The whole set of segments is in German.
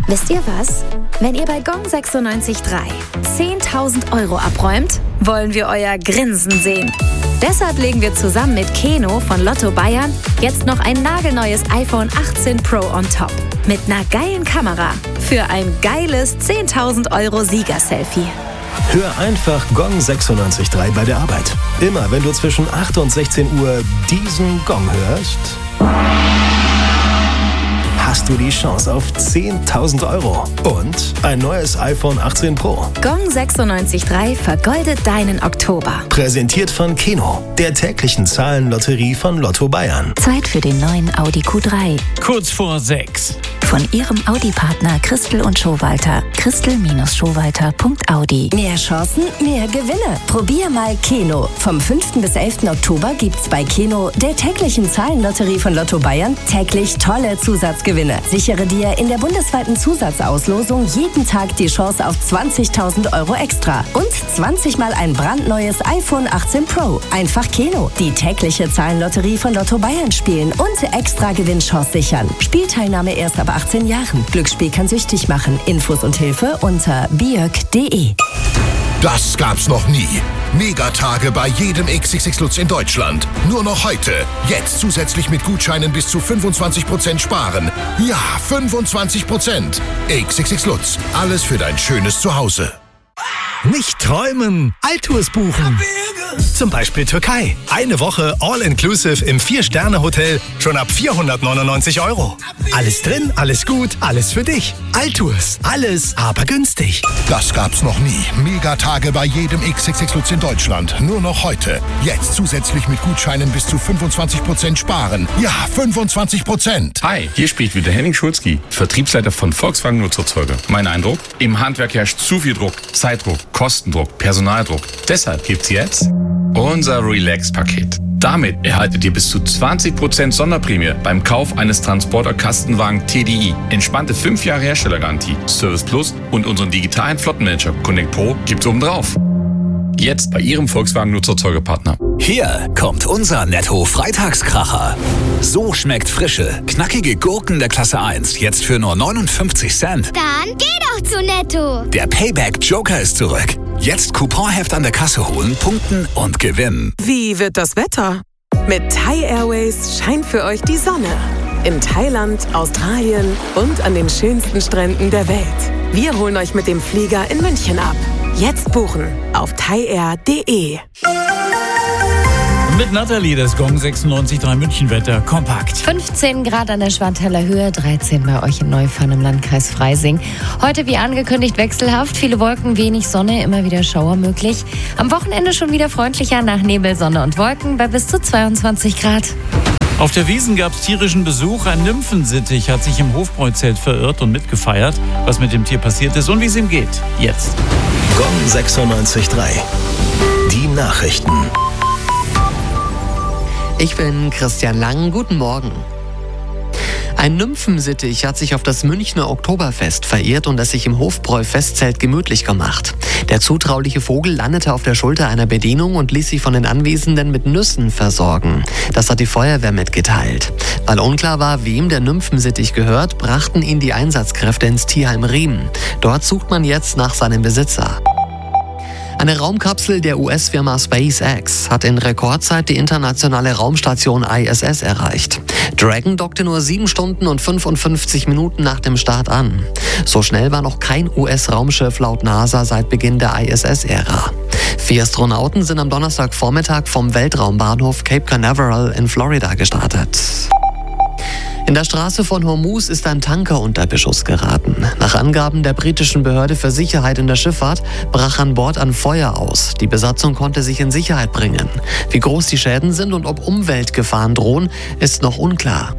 Wisst ihr was? Wenn ihr bei Gong 96.3 10.000 € abräumt, wollen wir euer Grinsen sehen. Deshalb legen wir zusammen mit Keno von Lotto Bayern jetzt noch ein nagelneues iPhone 18 Pro on top. Mit einer geilen Kamera für ein geiles 10.000 € Sieger-Selfie. Hör einfach Gong 96.3 bei der Arbeit. Immer wenn du zwischen 8 und 16 Uhr diesen Gong hörst, hast du die Chance auf 10.000 € und ein neues iPhone 18 Pro. Gong 96.3 vergoldet deinen Oktober. Präsentiert von Keno, der täglichen Zahlenlotterie von Lotto Bayern. Zeit für den neuen Audi Q3. Kurz vor 6. Von Ihrem Audi-Partner Christel und Schowalter. Christel-Schowalter.audi. Mehr Chancen, mehr Gewinne. Probier mal Keno. Vom 5. bis 11. Oktober gibt's bei Keno, der täglichen Zahlenlotterie von Lotto Bayern, täglich tolle Zusatzgewinne. Sichere dir in der bundesweiten Zusatzauslosung jeden Tag die Chance auf 20.000 € extra. Und 20 Mal ein brandneues iPhone 18 Pro. Einfach Keno. Die tägliche Zahlenlotterie von Lotto Bayern spielen und extra Gewinnchance sichern. Spielteilnahme erst ab 18 Jahren. Glücksspiel kann süchtig machen. Infos und Hilfe unter biök.de. Das gab's noch nie. Megatage bei jedem XXX Lutz in Deutschland. Nur noch heute. Jetzt zusätzlich mit Gutscheinen bis zu 25% sparen. Ja, 25%. XXX Lutz. Alles für dein schönes Zuhause. Nicht träumen, Altours buchen. Zum Beispiel Türkei. Eine Woche All-Inclusive im 4-Sterne-Hotel schon ab 499 €. Alles drin, alles gut, alles für dich. Altours. Alles, aber günstig. Das gab's noch nie. Megatage bei jedem XXX Lutz in Deutschland. Nur noch heute. Jetzt zusätzlich mit Gutscheinen bis zu 25% sparen. Ja, 25%. Hi, hier spricht wieder Henning Schulzki, Vertriebsleiter von Volkswagen Nutzerzeuger. Mein Eindruck? Im Handwerk herrscht zu viel Druck, Zeitdruck, Kostendruck, Personaldruck. Deshalb gibt's jetzt unser Relax-Paket. Damit erhaltet ihr bis zu 20% Sonderprämie beim Kauf eines Transporter-Kastenwagen TDI. Entspannte 5 Jahre Herstellergarantie, Service Plus und unseren digitalen Flottenmanager Connect Pro gibt's obendrauf. Jetzt bei Ihrem Volkswagen Nutzerzeugerpartner. Hier kommt unser Netto-Freitagskracher. So schmeckt frische, knackige Gurken der Klasse 1 jetzt für nur 59 Cent. Dann geh doch zu Netto. Der Payback-Joker ist zurück. Jetzt Couponheft an der Kasse holen, punkten und gewinnen. Wie wird das Wetter? Mit Thai Airways scheint für euch die Sonne. In Thailand, Australien und an den schönsten Stränden der Welt. Wir holen euch mit dem Flieger in München ab. Jetzt buchen auf thaiair.de. Mit Nathalie, das Gong 96.3 Münchenwetter kompakt. 15 Grad an der Schwanthaler Höhe, 13 bei euch in Neufahren im Landkreis Freising. Heute wie angekündigt wechselhaft, viele Wolken, wenig Sonne, immer wieder Schauer möglich. Am Wochenende schon wieder freundlicher nach Nebel, Sonne und Wolken bei bis zu 22 Grad. Auf der Wiesn gab es tierischen Besuch. Ein Nymphensittich hat sich im Hofbräuzelt verirrt und mitgefeiert. Was mit dem Tier passiert ist und wie es ihm geht. Jetzt. Gong 96.3. Die Nachrichten. Ich bin Christian Lang. Guten Morgen. Ein Nymphensittich hat sich auf das Münchner Oktoberfest verirrt und es sich im Hofbräu-Festzelt gemütlich gemacht. Der zutrauliche Vogel landete auf der Schulter einer Bedienung und ließ sich von den Anwesenden mit Nüssen versorgen. Das hat die Feuerwehr mitgeteilt. Weil unklar war, wem der Nymphensittich gehört, brachten ihn die Einsatzkräfte ins Tierheim Riemen. Dort sucht man jetzt nach seinem Besitzer. Eine Raumkapsel der US-Firma SpaceX hat in Rekordzeit die internationale Raumstation ISS erreicht. Dragon dockte nur 7 Stunden und 55 Minuten nach dem Start an. So schnell war noch kein US-Raumschiff laut NASA seit Beginn der ISS-Ära. 4 Astronauten sind am Donnerstagvormittag vom Weltraumbahnhof Cape Canaveral in Florida gestartet. In der Straße von Hormuz ist ein Tanker unter Beschuss geraten. Nach Angaben der britischen Behörde für Sicherheit in der Schifffahrt brach an Bord ein Feuer aus. Die Besatzung konnte sich in Sicherheit bringen. Wie groß die Schäden sind und ob Umweltgefahren drohen, ist noch unklar.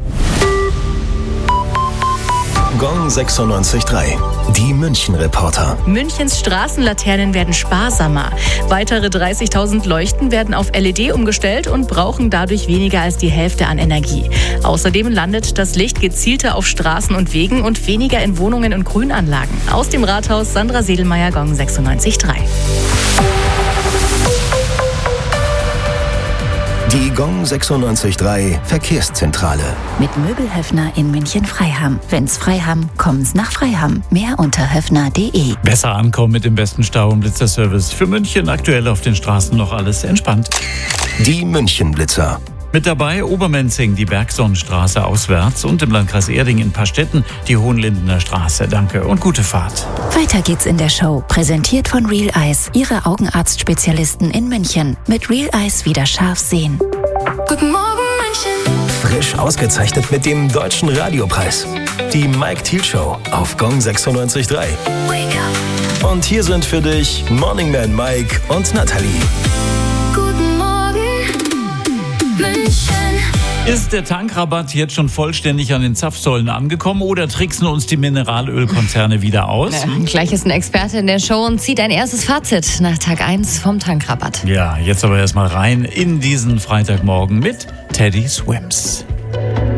Gong 96.3. Die München-Reporter. Münchens Straßenlaternen werden sparsamer. Weitere 30.000 Leuchten werden auf LED umgestellt und brauchen dadurch weniger als die Hälfte an Energie. Außerdem landet das Licht gezielter auf Straßen und Wegen und weniger in Wohnungen und Grünanlagen. Aus dem Rathaus Sandra Sedelmeier, Gong 96.3. Die Gong 96.3 Verkehrszentrale. Mit Möbelhöfner in München-Freiham. Wenn's Freiham, kommen's nach Freiham. Mehr unter höfner.de. Besser ankommen mit dem besten Stau- und Blitzerservice. Für München aktuell auf den Straßen noch alles entspannt. Die München-Blitzer. Mit dabei Obermenzing, die Bergsonnenstraße auswärts und im Landkreis Erding in Pastetten die Hohenlindener Straße. Danke und gute Fahrt. Weiter geht's in der Show. Präsentiert von Real Eyes, Ihre Augenarztspezialisten in München. Mit Real Eyes wieder scharf sehen. Guten Morgen, München. Frisch ausgezeichnet mit dem Deutschen Radiopreis. Die Mike Thiel Show auf Gong 96.3. Und hier sind für dich Morning Man Mike und Nathalie. Guten Morgen, München. Ist der Tankrabatt jetzt schon vollständig an den Zapfsäulen angekommen oder tricksen uns die Mineralölkonzerne wieder aus? Ja, gleich ist ein Experte in der Show und zieht ein erstes Fazit nach Tag 1 vom Tankrabatt. Ja, jetzt aber erstmal rein in diesen Freitagmorgen mit Teddy Swims.